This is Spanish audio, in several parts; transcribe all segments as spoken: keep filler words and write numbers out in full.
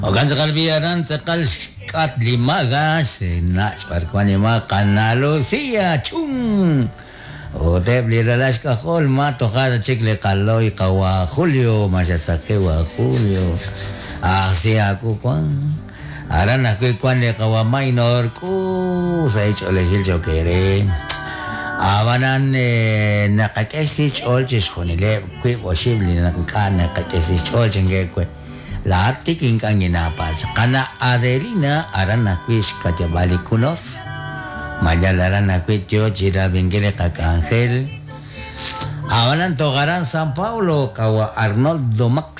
Ogan sa kalbiyaran sa kalskat limagas, nats parkwanima kanalo siya chung. O te bliralas ka kol mato kada chikle kaloy kawa Julio masasake wa Julio. Ah siya ako kwan. Aran ako kwan le kawa minor ko sa ichole hiljo kere. Awanan eh, nakakesich all chis konile kwe posible nakakana nakakesich all chenge kwe. Lahat tiking kang ginapas. Kana aderina aran nakwis katyabali kunor. Majalaran nakwit yo chira bingile kakangel. Awanan togaran San Paulo kawa Arnoldo Max.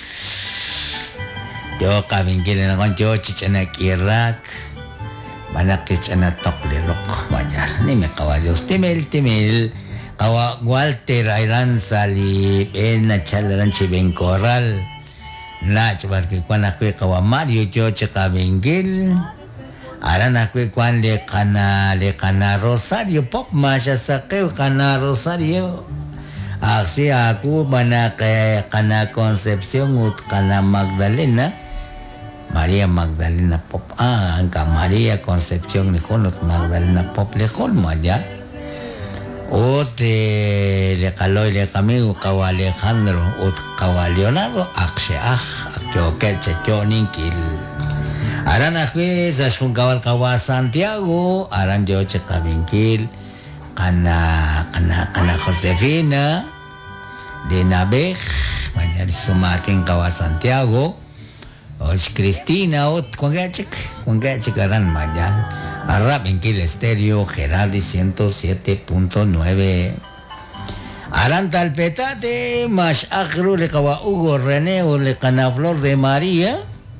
Yo kabingile na kon yo chichana Irak. Banak chichana toklirok. Majal. Ni me kawajos timil timil. Kawa Walter Ayran Salib. En na chalaran chibeng koral. Na cepat ke kuan aku kawa Mario jo ceka bengkel. Aran aku kuan le kana le kana Rosario pop masya sakeu kana Rosario. Aksi aku bana ke kana Concepción ut kana Magdalena. Maria Magdalena pop ah angka Maria Concepción ni konut Magdalena pop le kon maja. O te le kaloy le kamigo kawa Alejandro o kawa Leonardo akshe ah akyo keche kyo ninkil. Aran akwe sa shun kawal kawa Santiago aran jo che kabinkil kana kana kana Josefina de Nabej manyari sumating kawa Santiago o Cristina o kung gachik kung gachik aran majal. Arab Inquil Estéreo Gerardi ciento siete punto nueve. Arantal petate mas akru le kawa Hugo René o le kana Flor de María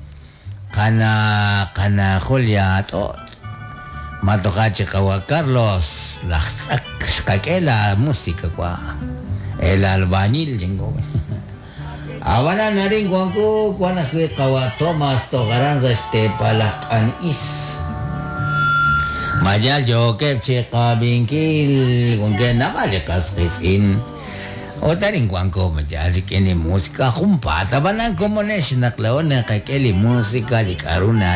kana kana Juliat o matokache kawa Carlos la kakela música kwa el albañil jingo. Awana naring kuangku kuana kawa Thomas Togaranza este palakan is. Majal jo kepche kabingkil kung kaya napalikas kisin. O taring kuangko majal kini musika kumpata ba ng komunes naklaon na kakeli musika li karuna